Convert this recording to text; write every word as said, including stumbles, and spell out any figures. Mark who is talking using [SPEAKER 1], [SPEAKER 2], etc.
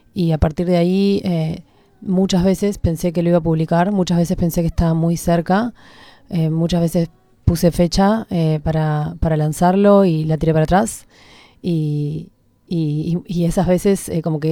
[SPEAKER 1] y a partir de ahí eh, muchas veces pensé que lo iba a publicar, muchas veces pensé que estaba muy cerca, eh, muchas veces puse fecha eh, para, para lanzarlo y la tiré para atrás y, y, y esas veces eh, como que